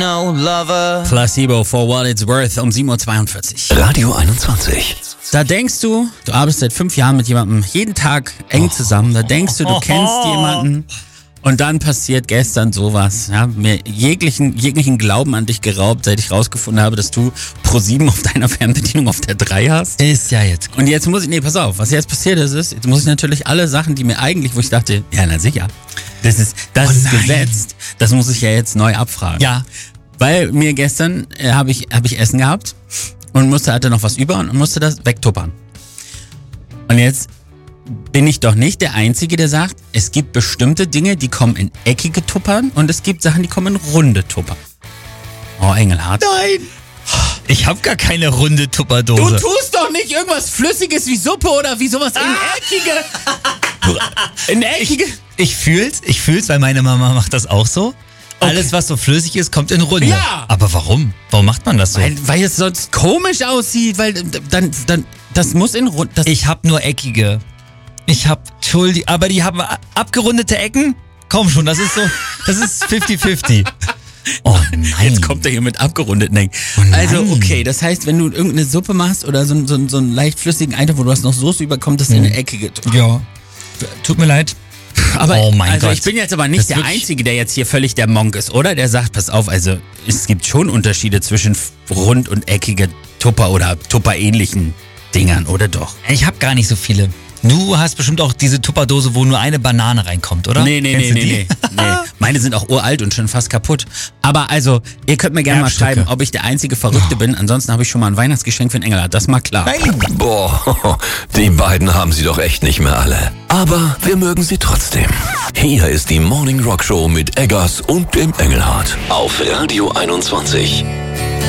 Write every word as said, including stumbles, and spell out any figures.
No lover. Placebo for what it's worth um sieben Uhr zweiundvierzig. Radio einundzwanzig. Da denkst du, du arbeitest seit fünf Jahren mit jemandem jeden Tag eng zusammen. Da denkst du, du kennst jemanden. Und dann passiert gestern sowas. Ja, mir jeglichen, jeglichen Glauben an dich geraubt, seit ich rausgefunden habe, dass du ProSieben auf deiner Fernbedienung auf der drei hast. Ist ja jetzt gut. Und jetzt muss ich, nee, pass auf, was jetzt passiert ist, ist, jetzt muss ich natürlich alle Sachen, die mir eigentlich, wo ich dachte, ja, na sicher, das ist, das Oh ist nein. gesetzt, das muss ich ja jetzt neu abfragen. Ja. Weil mir gestern äh, habe ich, hab ich Essen gehabt und musste, hatte noch was über und musste das wegtuppern. Und jetzt bin ich doch nicht der Einzige, der sagt, es gibt bestimmte Dinge, die kommen in eckige Tuppern und es gibt Sachen, die kommen in runde Tuppern. Oh, Engelhardt. Nein. Ich habe gar keine runde Du Tupperdose. tust doch nicht irgendwas Flüssiges wie Suppe oder wie sowas in eckige... In eckige... Ich fühl's, ich fühl's, weil meine Mama macht das auch so. Alles, was so flüssig ist, kommt in Runde. Ja. Aber warum? Warum macht man das so? Weil, weil es sonst komisch aussieht, weil dann, dann das muss in rund... Das Ich habe nur eckige. Ich habe, Entschuldigung, aber die haben abgerundete Ecken? Komm schon, das ist so, das ist fifty fifty. Oh nein. Jetzt kommt er hier mit abgerundeten Ecken. Oh nein. Also, okay, das heißt, wenn du irgendeine Suppe machst oder so, so, so einen leicht flüssigen Eintopf, wo du hast noch Soße über, kommt das in eine eckige... Ja, tut mir leid. Aber Oh mein also Gott. ich bin jetzt aber Das nicht der wirklich- Einzige, der jetzt hier völlig der Monk ist, oder? Der sagt, pass auf, also es gibt schon Unterschiede zwischen f- rund und eckige Tupper oder Tupper-ähnlichen Dingern, oder doch? Ich habe gar nicht so viele. Du hast bestimmt auch diese Tupperdose, wo nur eine Banane reinkommt, oder? Nee, nee, Kennst nee, du nee, die? nee, nee. Meine sind auch uralt und schon fast kaputt. Aber also, ihr könnt mir gerne mal Erbstücke. schreiben, ob ich der einzige Verrückte bin. Ansonsten habe ich schon mal ein Weihnachtsgeschenk für den Engelhardt, das mal klar. Boah, die beiden haben sie doch echt nicht mehr alle. Aber wir mögen sie trotzdem. Hier ist die Morning Rock Show mit Eggers und dem Engelhardt. Auf Radio einundzwanzig.